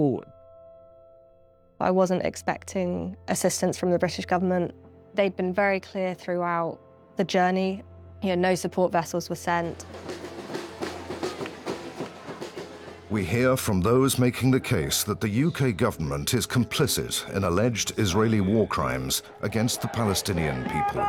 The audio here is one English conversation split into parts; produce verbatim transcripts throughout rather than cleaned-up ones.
I wasn't expecting assistance from the British government. They'd been very clear throughout the journey. You know, no support vessels were sent. We hear from those making the case that the U K government is complicit in alleged Israeli war crimes against the Palestinian people.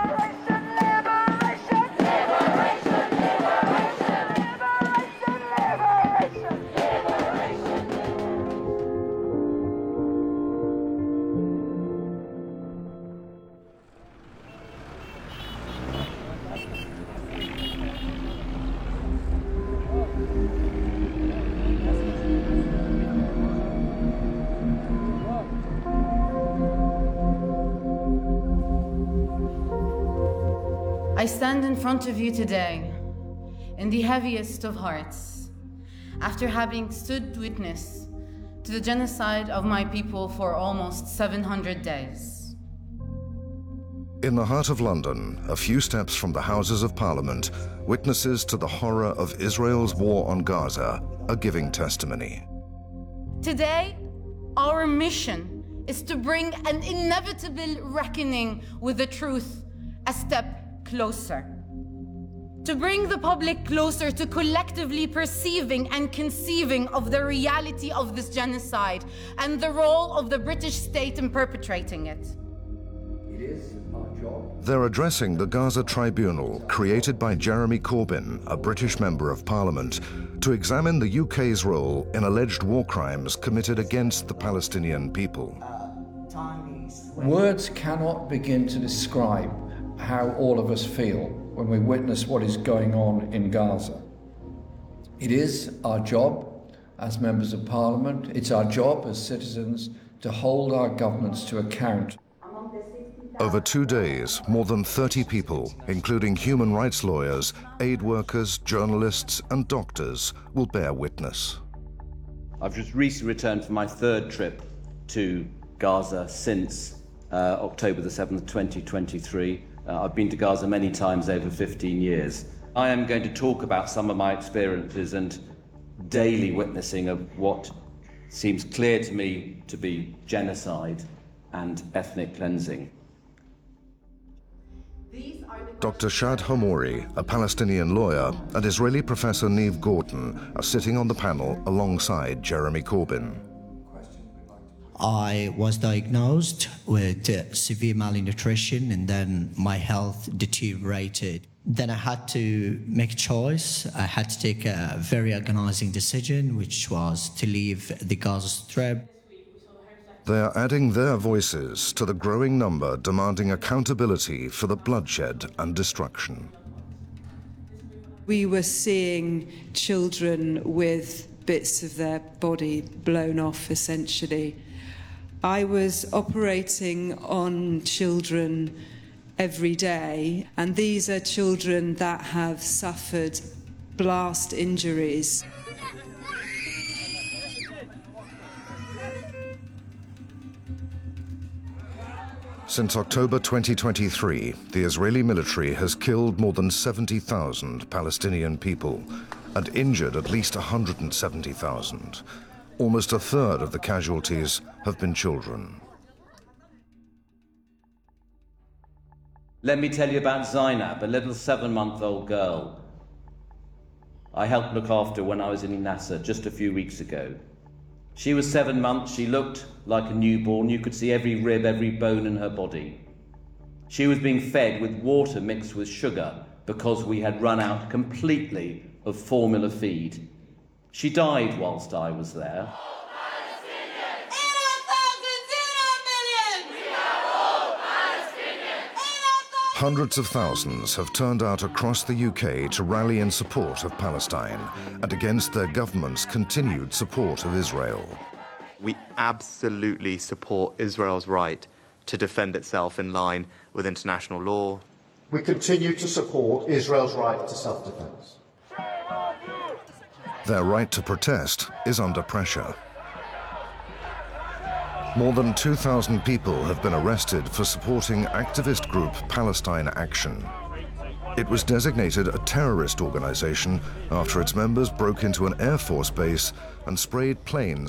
I stand in front of you today in the heaviest of hearts, after having stood witness to the genocide of my people for almost seven hundred days. In the heart of London, a few steps from the Houses of Parliament, witnesses to the horror of Israel's war on Gaza are giving testimony. Today, our mission is to bring an inevitable reckoning with the truth a step closer. To bring the public closer to collectively perceiving and conceiving of the reality of this genocide and the role of the British state in perpetrating it. It is our job. They're addressing the Gaza Tribunal, created by Jeremy Corbyn, a British Member of Parliament, to examine the U K's role in alleged war crimes committed against the Palestinian people. Words cannot begin to describe how all of us feel when we witness what is going on in Gaza. It is our job as members of Parliament, it's our job as citizens to hold our governments to account. Over two days, more than thirty people, including human rights lawyers, aid workers, journalists and doctors, will bear witness. I've just recently returned from my third trip to Gaza since uh, October the seventh, twenty twenty-three. Uh, I've been to Gaza many times over fifteen years. I am going to talk about some of my experiences and daily witnessing of what seems clear to me to be genocide and ethnic cleansing. Doctor Shad Hamouri, a Palestinian lawyer, and Israeli professor Neve Gordon are sitting on the panel alongside Jeremy Corbyn. I was diagnosed with uh, severe malnutrition, and then my health deteriorated. Then I had to make a choice. I had to take a very agonizing decision, which was to leave the Gaza Strip. They're adding their voices to the growing number demanding accountability for the bloodshed and destruction. We were seeing children with bits of their body blown off, essentially. I was operating on children every day, and these are children that have suffered blast injuries. Since October twenty twenty-three, the Israeli military has killed more than seventy thousand Palestinian people and injured at least one hundred seventy thousand. Almost a third of the casualties have been children. Let me tell you about Zainab, a little seven-month-old girl I helped look after when I was in Nasser just a few weeks ago. She was seven months, she looked like a newborn, you could see every rib, every bone in her body. She was being fed with water mixed with sugar because we had run out completely of formula feed. She died whilst I was there. Hundreds of thousands have turned out across the U K to rally in support of Palestine and against their government's continued support of Israel. We absolutely support Israel's right to defend itself in line with international law. We continue to support Israel's right to self-defense. Their right to protest is under pressure. More than two thousand people have been arrested for supporting activist group Palestine Action. It was designated a terrorist organization after its members broke into an Air Force base and sprayed planes